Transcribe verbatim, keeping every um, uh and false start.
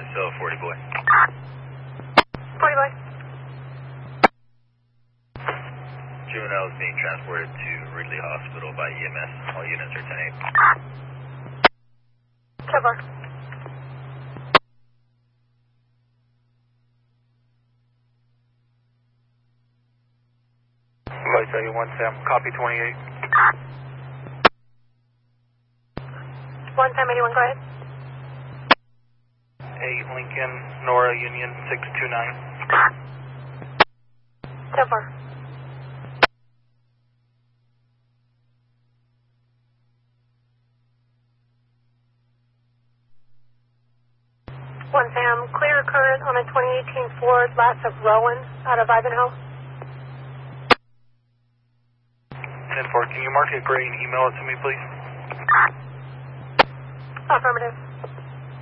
So forty boy. forty boy. Juvenile is being transported to Ridley Hospital by E M S. All units are ten eight. Cover. Flight eighty-one Sam, copy twenty-eight. one Sam eighty-one, go ahead. eight Lincoln, Nora Union six two nine. Cover. one Sam, clear current on a twenty eighteen Ford, last of Rowan, out of Ivanhoe. ten four, can you mark it gray and email it to me, please? Affirmative.